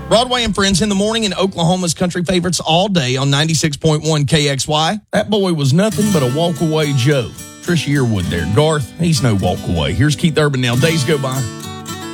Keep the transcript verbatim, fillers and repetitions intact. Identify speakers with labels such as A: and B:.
A: Broadway and Friends in the morning and Oklahoma's country favorites all day on ninety-six point one K X Y. That boy was nothing but a walk-away Joe. Trisha Yearwood there. Garth, he's no walk-away. Here's Keith Urban now. Days go by.